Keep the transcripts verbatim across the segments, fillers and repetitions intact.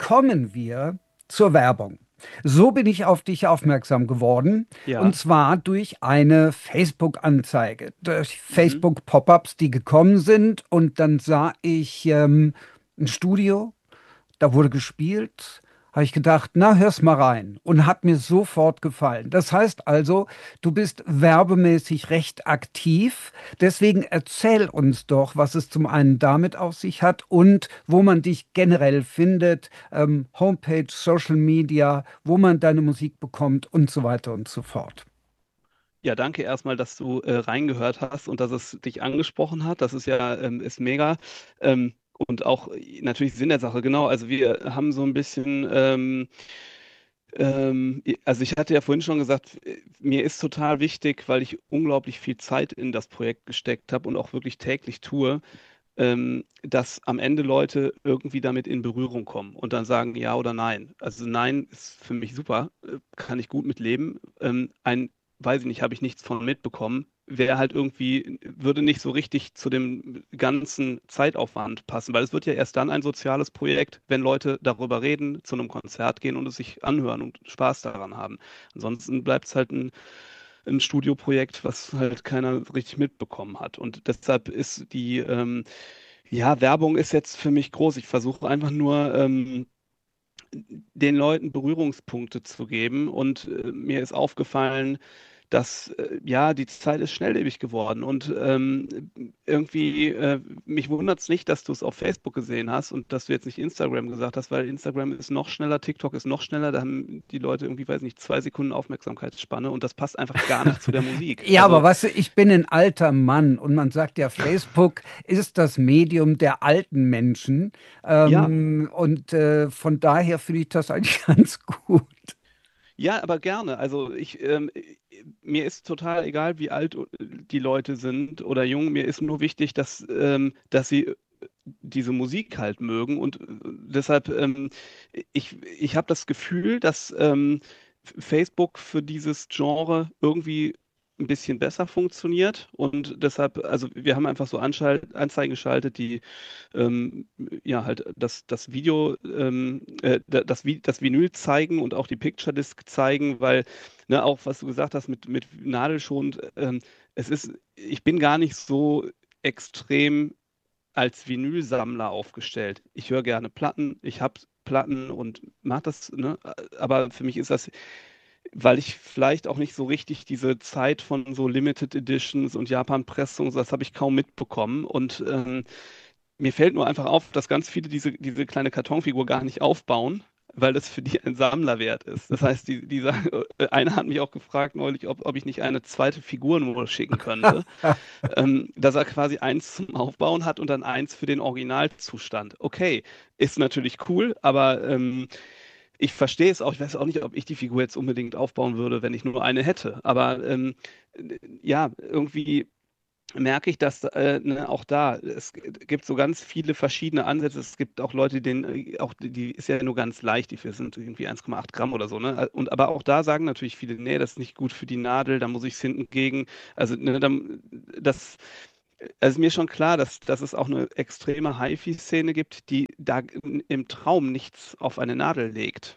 kommen wir zur Werbung. So bin ich auf dich aufmerksam geworden, und Ja. zwar durch eine Facebook-Anzeige, durch Mhm. Facebook-Pop-ups, die gekommen sind. Und dann sah ich ähm, ein Studio, da wurde gespielt, habe ich gedacht, na, hör's mal rein, und hat mir sofort gefallen. Das heißt also, du bist werbemäßig recht aktiv. Deswegen erzähl uns doch, was es zum einen damit auf sich hat und wo man dich generell findet, ähm, Homepage, Social Media, wo man deine Musik bekommt und so weiter und so fort. Ja, danke erstmal, dass du äh, reingehört hast und dass es dich angesprochen hat. Das ist ja ähm, ist mega. Ähm, und auch äh, natürlich Sinn der Sache, genau. Also wir haben so ein bisschen, ähm, ähm, i- also ich hatte ja vorhin schon gesagt, äh, mir ist total wichtig, weil ich unglaublich viel Zeit in das Projekt gesteckt habe und auch wirklich täglich tue, ähm, dass am Ende Leute irgendwie damit in Berührung kommen und dann sagen ja oder nein. Also nein ist für mich super, äh, kann ich gut mit leben. Ähm, ein, weiß ich nicht, habe ich nichts von mitbekommen. Wäre halt irgendwie, würde nicht so richtig zu dem ganzen Zeitaufwand passen, weil es wird ja erst dann ein soziales Projekt, wenn Leute darüber reden, zu einem Konzert gehen und es sich anhören und Spaß daran haben. Ansonsten bleibt es halt ein ein Studioprojekt, was halt keiner richtig mitbekommen hat. Und deshalb ist die, ähm, ja, Werbung ist jetzt für mich groß. Ich versuche einfach nur, ähm, den Leuten Berührungspunkte zu geben. Und äh, mir ist aufgefallen, dass äh, ja, die Zeit ist schnelllebig geworden. Und ähm, irgendwie, äh, mich wundert es nicht, dass du es auf Facebook gesehen hast und dass du jetzt nicht Instagram gesagt hast, weil Instagram ist noch schneller, TikTok ist noch schneller, da haben die Leute irgendwie, weiß nicht, zwei Sekunden Aufmerksamkeitsspanne und das passt einfach gar nicht zu der Musik. Ja, aber Also weißt du, ich bin ein alter Mann, und man sagt ja, Facebook ist das Medium der alten Menschen. ja. Ähm, und äh, von daher finde ich das eigentlich ganz gut. Ja, aber gerne. Also ich, ähm, äh, mir ist total egal, wie alt äh, die Leute sind oder jung. Mir ist nur wichtig, dass, ähm, dass sie äh, diese Musik halt mögen. Und äh, deshalb, ähm, ich, ich habe das Gefühl, dass ähm, Facebook für dieses Genre irgendwie ein bisschen besser funktioniert. Und deshalb, also wir haben einfach so Anschalt Anzeigen geschaltet, die ähm, ja, halt das, das Video, ähm, äh, da- das, Vi- das Vinyl zeigen und auch die Picture Disc zeigen, weil, ne, auch was du gesagt hast mit, mit nadelschonend, ähm, es ist, ich bin gar nicht so extrem als Vinylsammler aufgestellt. Ich höre gerne Platten, ich habe Platten und mache das, ne, aber für mich ist das, weil ich vielleicht auch nicht so richtig diese Zeit von so Limited Editions und Japan-Pressungen, das habe ich kaum mitbekommen und ähm, mir fällt nur einfach auf, dass ganz viele diese, diese kleine Kartonfigur gar nicht aufbauen, weil das für die ein Sammlerwert ist. Das heißt, die, die sagen, äh, einer hat mich auch gefragt neulich, ob, ob ich nicht eine zweite Figur nur schicken könnte, ähm, dass er quasi eins zum Aufbauen hat und dann eins für den Originalzustand. Okay, ist natürlich cool, aber ähm, ich verstehe es auch. Ich weiß auch nicht, ob ich die Figur jetzt unbedingt aufbauen würde, wenn ich nur eine hätte. Aber ähm, ja, irgendwie merke ich, dass äh, ne, auch da, es gibt so ganz viele verschiedene Ansätze. Es gibt auch Leute, denen äh, auch die, die ist ja nur ganz leicht, die sind irgendwie eins Komma acht Gramm oder so, ne? Und aber auch da sagen natürlich viele, nee, das ist nicht gut für die Nadel, da muss ich es hinten gegen. Also ne, dann, das, also mir ist schon klar, dass, dass es auch eine extreme HiFi-Szene gibt, die da im Traum nichts auf eine Nadel legt.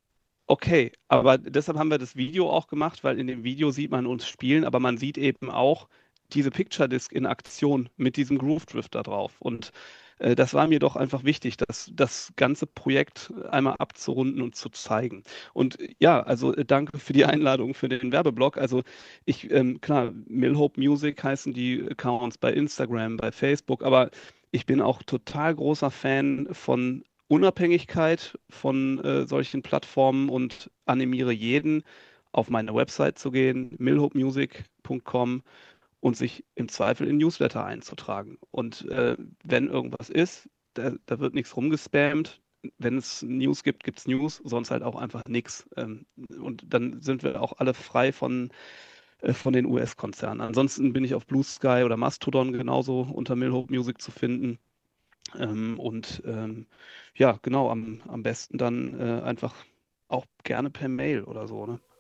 Okay, aber deshalb haben wir das Video auch gemacht, weil in dem Video sieht man uns spielen, aber man sieht eben auch diese Picture Disc in Aktion mit diesem Groove Drifter drauf. Und äh, das war mir doch einfach wichtig, das, das ganze Projekt einmal abzurunden und zu zeigen. Und äh, ja, also äh, danke für die Einladung für den Werbeblock. Also ich, ähm, klar, Millhope Music heißen die Accounts bei Instagram, bei Facebook, aber ich bin auch total großer Fan von Unabhängigkeit von äh, solchen Plattformen und animiere jeden, auf meine Website zu gehen, millhope music punkt com und sich im Zweifel in Newsletter einzutragen. Und äh, wenn irgendwas ist, da, da wird nichts rumgespammt. Wenn es News gibt, gibt es News, sonst halt auch einfach nichts. Ähm, und dann sind wir auch alle frei von, äh, von den U S-Konzernen. Ansonsten bin ich auf Blue Sky oder Mastodon genauso unter Millhope Music zu finden. Ähm, und ähm, ja, genau, am, am besten dann äh, einfach auch gerne per Mail oder so, ne?